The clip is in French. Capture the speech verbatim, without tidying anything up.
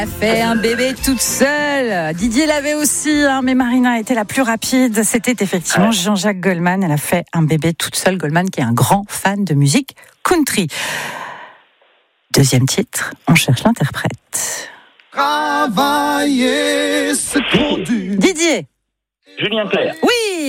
Elle a fait un bébé toute seule. Didier l'avait aussi, hein, mais Marina était la plus rapide. C'était effectivement ouais. Jean-Jacques Goldman. Elle a fait un bébé toute seule. Goldman, qui est un grand fan de musique country. Deuxième titre, on cherche l'interprète. Travailler, c'est trop dur. Didier. Julien Clerc. Oui,